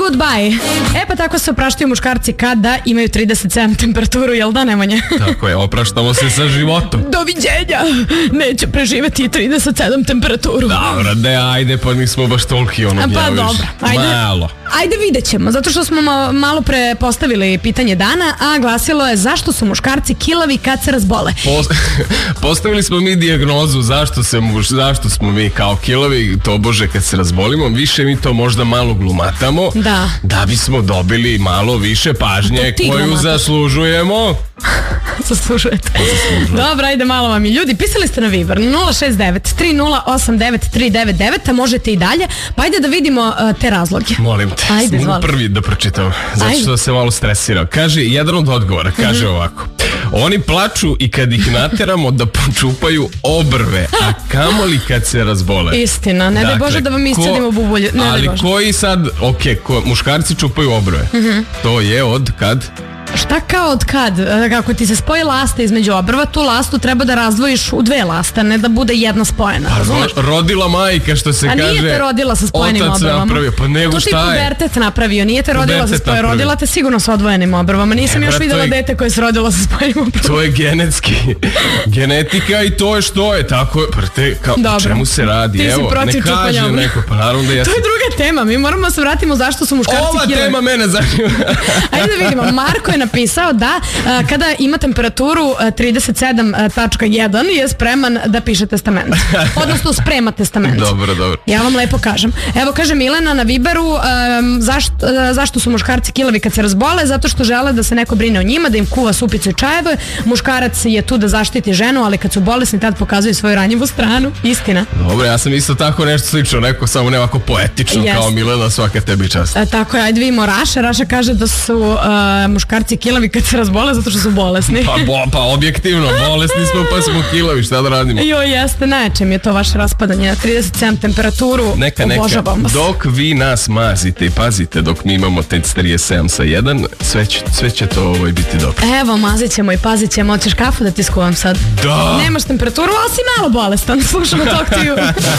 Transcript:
goodbye. Pa tako se opraštaju muškarci kada imaju 37 temperaturu, jel da, Nemanja? Tako je, opraštamo se sa životom. Doviđenja, neće preživeti 37 temperaturu. Dobro, ajde, pa nismo baš toliki Pa dobro, ajde vidjet ćemo, zato što smo malo pre postavili pitanje dana, a glasilo je zašto su muškarci kilavi kad se razbole. Postavili smo mi dijagnozu zašto smo mi kao kilavi, tobože kad se razbolimo, više mi to možda malo glumatamo, da bismo dobili malo više pažnje koju zaslužujemo. Zaslužujete. Dobro, ajde malo vam i ljudi. Pisali ste na Viber 069-3089-399, a možete i dalje. Pa ajde da vidimo te razloge. Molim te, mogu prvi da pročitam, zato što se malo stresirao. Kaže, jedan od odgovora, kaže ovako: oni plaču i kad ih nateramo da počupaju obrve, a kamoli kad se razbole. Istina, ne daj Bože da vam iscedimo bubulje. Ali koji sad, muškarci čupaju obrve, to je od kad? Šta kao od kad? Kako ti se spoji lasta između obrva, tu lastu treba da razdvojiš u dve laste, ne da bude jedna spojena. Rodila majka, što se kaže. A nije te rodila sa spojenim obrvama. Napravio, pa nego šta je? To ti pubertet napravio, nije te rodila sa spojenim, rodila te sigurno sa odvojenim obrvama. Nisam još videla dete koje se rodilo sa spojenim obrvama. To je genetika i to je što je, tako je. O čemu se radi? Ti si protiv čupanja obrva. Pa naravno da jesam. To je druga tema, mi moramo da se vratimo zašto su muškarci kilavi. Ova tema mene zanima. Ajde da vidimo, Marko je napisao da kada ima temperaturu 37.1 je spreman da piše testament. Odnosno sprema testament. Dobro. Ja vam lepo kažem. Evo kaže Milena na Viberu, zašto su muškarci kilavi kad se razbole? Zato što žele da se neko brine o njima, da im kuva supicu i čajeve. Muškarac je tu da zaštiti ženu, ali kad su bolesni tad pokazuju svoju ranjivu stranu. Istina. Dobro, ja sam isto tako nešto slično rekao, samo ne ovako poetično kao Milena, svaka tebi čast. Tako je, ajde vidimo Raša kaže da su muškarci kilavi kad se razbole zato što su bolesni. Pa objektivno, bolesni smo pa smo kilavi, šta da radimo? Jeste, najčem je to vaše raspadanje na 37 temperaturu. Obožavam vas. Dok vi nas mazite i pazite, dok mi imamo TEC 37 sa 1, sve će to biti dobro. Evo, mazit ćemo i pazit ćemo. Hoćeš kafu da ti skuvam sad? Da! Nemaš temperaturu, ali si malo bolestan. Slušamo Talk to You.